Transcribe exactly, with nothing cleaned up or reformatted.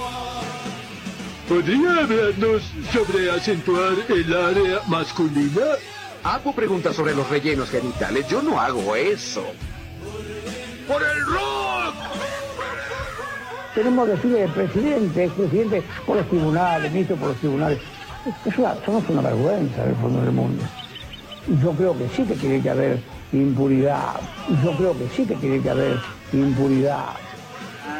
¿Podría hablarnos sobre acentuar el área masculina? Hago preguntas sobre los rellenos genitales. Yo no hago eso. ¡Por el rock! Tenemos que decirle el presidente, el presidente por los tribunales, ministro por los tribunales. Es una, somos una vergüenza en el fondo del mundo. Yo creo que sí que tiene que haber impunidad. Yo creo que sí que tiene que haber impunidad.